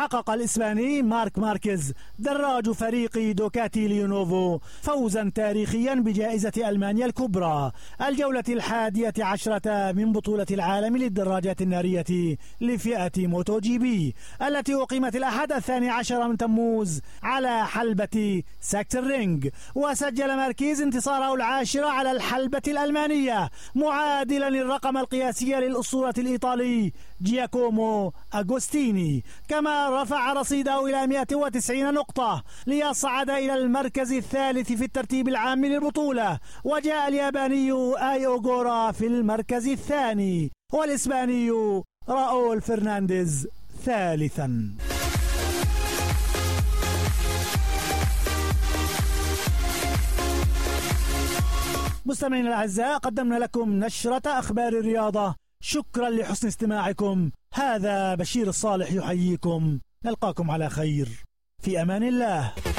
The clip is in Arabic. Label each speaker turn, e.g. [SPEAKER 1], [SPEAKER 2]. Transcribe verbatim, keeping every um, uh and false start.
[SPEAKER 1] حقق الإسباني مارك ماركيز دراج فريق دوكاتي ليونوفو فوزا تاريخيا بجائزة ألمانيا الكبرى، الجولة الحادية عشرة من بطولة العالم للدراجات النارية لفئة موتو جي بي التي أقيمت الأحد الثاني عشر من تموز على حلبة ساكسرينغ. وسجل ماركيز انتصاره العاشر على الحلبة الألمانية معادلا الرقم القياسي للأسطورة الإيطالي جياكومو أغوستيني، كما رفع رصيده إلى مئة وتسعين نقطة ليصعد إلى المركز الثالث في الترتيب العام للبطولة. وجاء الياباني آي أوغورا في المركز الثاني والإسباني راؤول فرنانديز ثالثا. مستمعينا الأعزاء، قدمنا لكم نشرة أخبار الرياضة. شكرا لحسن استماعكم. هذا بشير الصالح يحييكم. نلقاكم على خير، في أمان الله.